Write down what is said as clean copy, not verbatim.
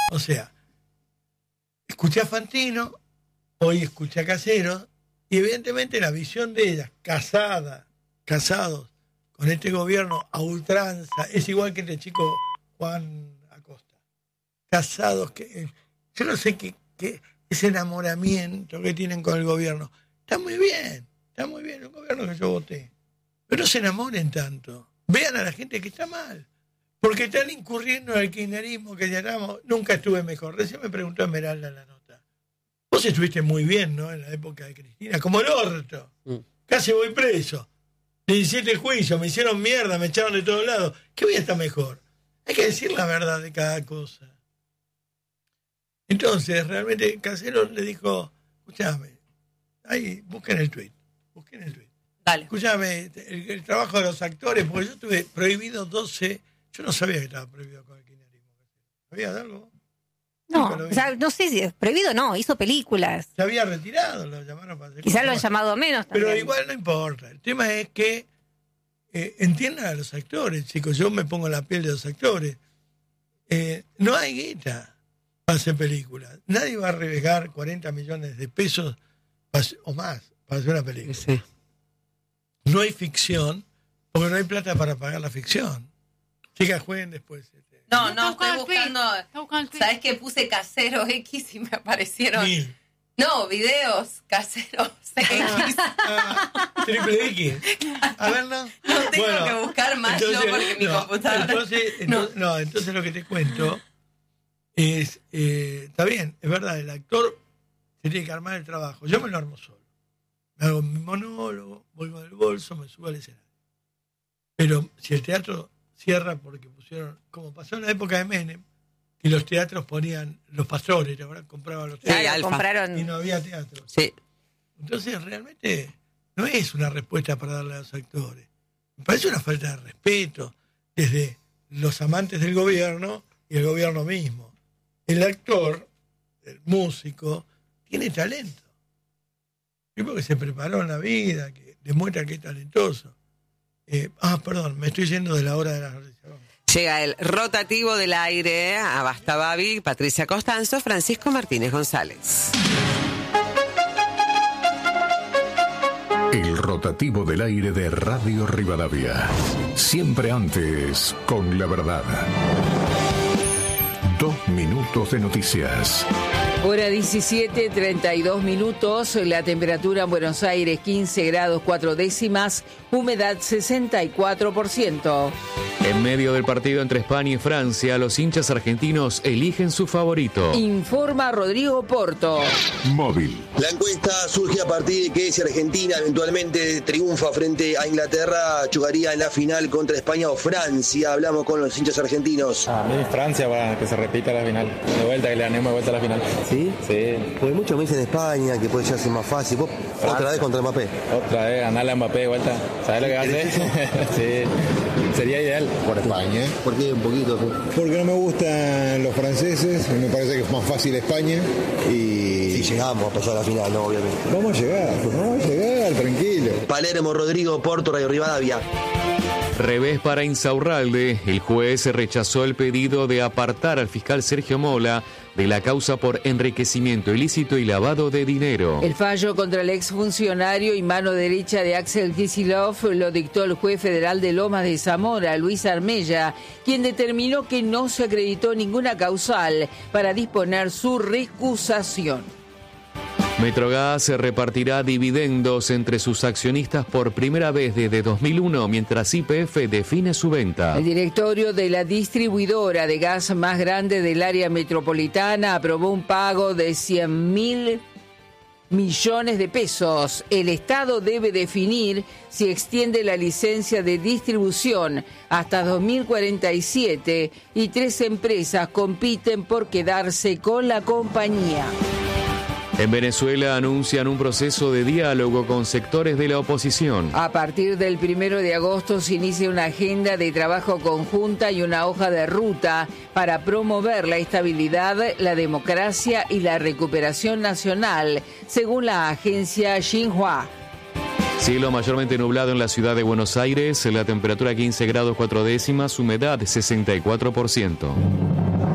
O sea, escuché a Fantino, hoy escuché a Caseros, y evidentemente la visión de ellas, casados con este gobierno a ultranza, es igual que este chico Juan Acosta. Casados, que yo no sé qué ese enamoramiento que tienen con el gobierno. Está muy bien, el gobierno que yo voté. Pero no se enamoren tanto. Vean a la gente que está mal. Porque están incurriendo en el kirchnerismo que llamamos, nunca estuve mejor. Recién me preguntó Esmeralda en la nota. Vos estuviste muy bien, ¿no? En la época de Cristina, como el orto. Casi voy preso. 17 juicios, me hicieron mierda, me echaron de todos lados. ¿Qué voy a estar mejor? Hay que decir la verdad de cada cosa. Entonces, realmente, Caseros le dijo, escúchame, ahí, busquen el tuit. Dale. Escúchame, el trabajo de los actores, porque yo estuve prohibido 12, yo no sabía que estaba prohibido con el kirchnerismo. ¿Sabías de algo? No, o sea, no sé si es prohibido, no, hizo películas. Se había retirado, lo llamaron para hacer. Quizás lo han llamado menos también. Pero igual no importa. El tema es que entiendan a los actores, chicos. Yo me pongo en la piel de los actores. No hay guita para hacer películas. Nadie va a arriesgar 40 millones de pesos o más para hacer una película. Sí. No hay ficción porque no hay plata para pagar la ficción. Chicas, jueguen después. No, estoy buscando. ¿Sabés que puse Caseros X y me aparecieron? 1000. No, videos Caseros X. Triple X. A ver, no. No tengo que buscar más yo porque mi computadora. Entonces lo que te cuento es, está bien, es verdad, el actor se tiene que armar el trabajo. Yo me lo armo solo. Me hago mi monólogo, vuelvo del bolso, me subo al escenario. Pero si el teatro cierra porque pusieron, como pasó en la época de Menem, y los teatros ponían los pastores, ahora compraban los teatros, Claro, compraron. y no había teatro. Sí. Entonces realmente no es una respuesta para darle a los actores. Me parece una falta de respeto desde los amantes del gobierno y el gobierno mismo. El actor, el músico, tiene talento. Tipo que se preparó en la vida, que demuestra que es talentoso. Perdón, me estoy yendo de la hora de las noticias. Llega el rotativo del aire a Basta Babi, Patricia Costanzo, Francisco Martínez González. El rotativo del aire de Radio Rivadavia. Siempre antes, con la verdad. 2 minutos de noticias. Hora 17, 32 minutos, la temperatura en Buenos Aires 15 grados 4 décimas, humedad 64%. En medio del partido entre España y Francia, los hinchas argentinos eligen su favorito. Informa Rodrigo Porto. Móvil. La encuesta surge a partir de que si Argentina eventualmente triunfa frente a Inglaterra, jugaría en la final contra España o Francia. Hablamos con los hinchas argentinos. A mí Francia va que se repita la final. De vuelta, que le ganemos de vuelta a la final. ¿Sí? Sí. Porque muchos me dicen España, que puede ser más fácil. ¿Vos otra vez contra Mbappé? Otra vez, ganarle a Mbappé de vuelta. ¿Sabes lo que va a hacer? Sí. Sería ideal. Por España. ¿Por qué un poquito? Porque no me gustan los franceses, me parece que es más fácil España y... Si llegamos a pasar a la final, no, obviamente. Vamos a llegar, tranquilo. Palermo, Rodrigo Porto, Radio Rivadavia. Revés para Insaurralde. El juez rechazó el pedido de apartar al fiscal Sergio Mola de la causa por enriquecimiento ilícito y lavado de dinero. El fallo contra el exfuncionario y mano derecha de Axel Kicillof lo dictó el juez federal de Lomas de Zamora, Luis Armella, quien determinó que no se acreditó ninguna causal para disponer su recusación. Metrogas repartirá dividendos entre sus accionistas por primera vez desde 2001, mientras YPF define su venta. El directorio de la distribuidora de gas más grande del área metropolitana aprobó un pago de 100.000 millones de pesos. El Estado debe definir si extiende la licencia de distribución hasta 2047 y 3 empresas compiten por quedarse con la compañía. En Venezuela anuncian un proceso de diálogo con sectores de la oposición. A partir del 1 de agosto se inicia una agenda de trabajo conjunta y una hoja de ruta para promover la estabilidad, la democracia y la recuperación nacional, según la agencia Xinhua. Cielo mayormente nublado en la ciudad de Buenos Aires, la temperatura 15 grados 4 décimas, humedad 64%.